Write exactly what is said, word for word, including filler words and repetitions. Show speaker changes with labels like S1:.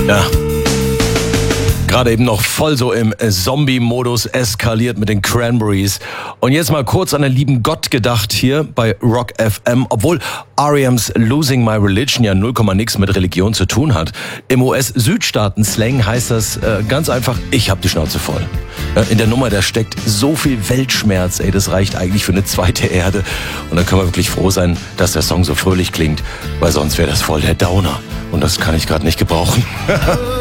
S1: Ja. Gerade eben noch voll so im Zombie-Modus eskaliert mit den Cranberries. Und jetzt mal kurz an den lieben Gott gedacht hier bei Rock F M. Obwohl R E M's Losing My Religion ja null Komma nix mit Religion zu tun hat. Im U S-Südstaaten-Slang heißt das äh, ganz einfach, ich hab die Schnauze voll. Ja, in der Nummer, da steckt so viel Weltschmerz, ey, das reicht eigentlich für eine zweite Erde. Und da können wir wirklich froh sein, dass der Song so fröhlich klingt, weil sonst wäre das voll der Downer. Und das kann ich gerade nicht gebrauchen.